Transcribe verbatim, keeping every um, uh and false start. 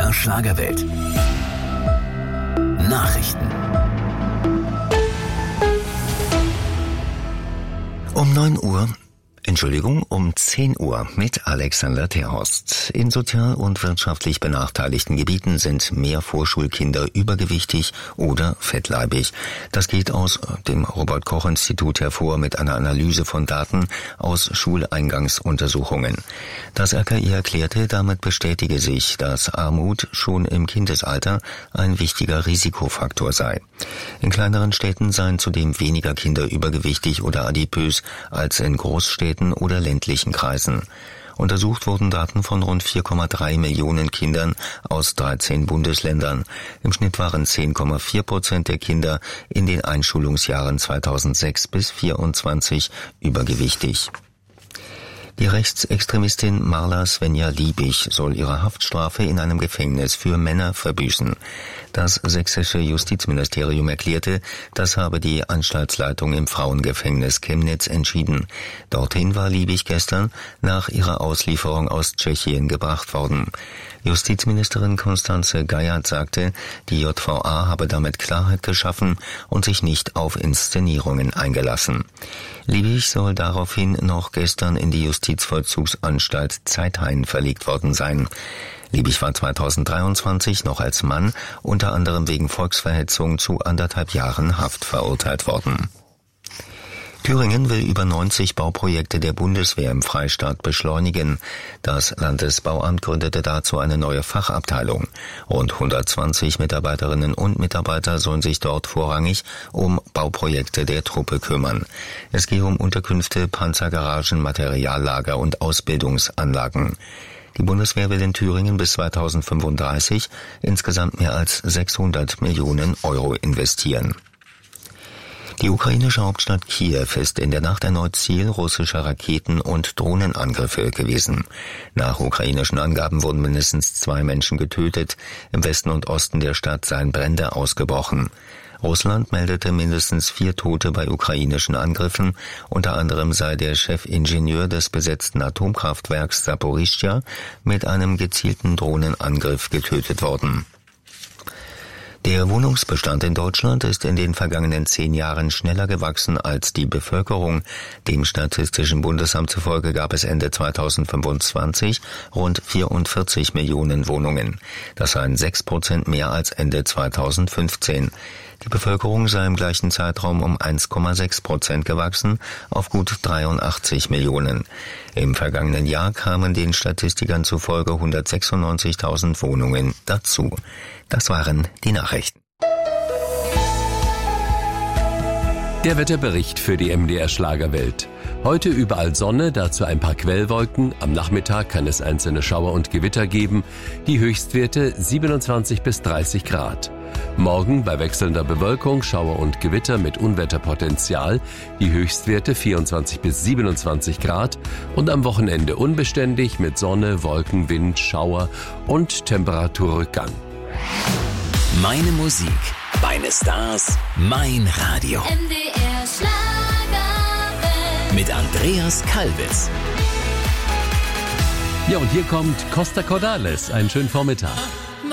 der Schlagerwelt. Nachrichten. Um neun Uhr, Entschuldigung, um zehn Uhr mit Alexander Terhorst. In sozial und wirtschaftlich benachteiligten Gebieten sind mehr Vorschulkinder übergewichtig oder fettleibig. Das geht aus dem Robert-Koch-Institut hervor mit einer Analyse von Daten aus Schuleingangsuntersuchungen. Das R K I erklärte, damit bestätige sich, dass Armut schon im Kindesalter ein wichtiger Risikofaktor sei. In kleineren Städten seien zudem weniger Kinder übergewichtig oder adipös als in Großstädten oder ländlichen Kreisen. Untersucht wurden Daten von rund vier Komma drei Millionen Kindern aus dreizehn Bundesländern. Im Schnitt waren zehn Komma vier Prozent der Kinder in den Einschulungsjahren zweitausendsechs bis vierundzwanzig übergewichtig. Die Rechtsextremistin Marla Svenja Liebig soll ihre Haftstrafe in einem Gefängnis für Männer verbüßen. Das sächsische Justizministerium erklärte, das habe die Anstaltsleitung im Frauengefängnis Chemnitz entschieden. Dorthin war Liebig gestern nach ihrer Auslieferung aus Tschechien gebracht worden. Justizministerin Constanze Geiert sagte, die J V A habe damit Klarheit geschaffen und sich nicht auf Inszenierungen eingelassen. Liebig soll daraufhin noch gestern in die Justizvollzugsanstalt Zeithain verlegt worden sein. Liebig war zweitausenddreiundzwanzig noch als Mann unter anderem wegen Volksverhetzung zu anderthalb Jahren Haft verurteilt worden. Thüringen will über neunzig Bauprojekte der Bundeswehr im Freistaat beschleunigen. Das Landesbauamt gründete dazu eine neue Fachabteilung. Rund hundertzwanzig Mitarbeiterinnen und Mitarbeiter sollen sich dort vorrangig um Bauprojekte der Truppe kümmern. Es gehe um Unterkünfte, Panzergaragen, Materiallager und Ausbildungsanlagen. Die Bundeswehr will in Thüringen bis zweitausendfünfunddreißig insgesamt mehr als sechshundert Millionen Euro investieren. Die ukrainische Hauptstadt Kiew ist in der Nacht erneut Ziel russischer Raketen- und Drohnenangriffe gewesen. Nach ukrainischen Angaben wurden mindestens zwei Menschen getötet. Im Westen und Osten der Stadt seien Brände ausgebrochen. Russland meldete mindestens vier Tote bei ukrainischen Angriffen. Unter anderem sei der Chefingenieur des besetzten Atomkraftwerks Saporischschja mit einem gezielten Drohnenangriff getötet worden. Der Wohnungsbestand in Deutschland ist in den vergangenen zehn Jahren schneller gewachsen als die Bevölkerung. Dem Statistischen Bundesamt zufolge gab es Ende zweitausendfünfundzwanzig rund vierundvierzig Millionen Wohnungen. Das seien sechs Prozent mehr als Ende zweitausendfünfzehn. Die Bevölkerung sei im gleichen Zeitraum um eins Komma sechs Prozent gewachsen auf gut dreiundachtzig Millionen. Im vergangenen Jahr kamen den Statistikern zufolge hundertsechsundneunzigtausend Wohnungen dazu. Das waren die Nachrichten. Der Wetterbericht für die M D R Schlagerwelt. Heute überall Sonne, dazu ein paar Quellwolken. Am Nachmittag kann es einzelne Schauer und Gewitter geben. Die Höchstwerte siebenundzwanzig bis dreißig Grad. Morgen bei wechselnder Bewölkung, Schauer und Gewitter mit Unwetterpotenzial. Die Höchstwerte vierundzwanzig bis siebenundzwanzig Grad. Und am Wochenende unbeständig mit Sonne, Wolken, Wind, Schauer und Temperaturrückgang. Meine Musik, meine Stars, mein Radio. M D R Schlagerwelt. Mit Andreas Kalbitz. Ja, und hier kommt Costa Cordalis. Einen schönen Vormittag.